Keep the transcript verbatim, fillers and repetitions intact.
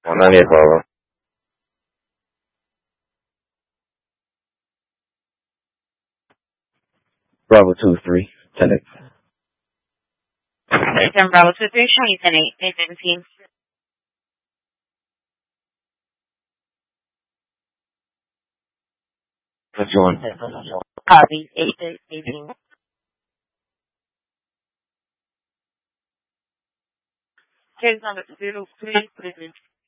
I'm here, Bravo. Bravo two three. ten eight. Ten Bravo two three. Showing ten eight. Eight seventeen. What you want? Copy. Eight eighteen. Case number zero three three.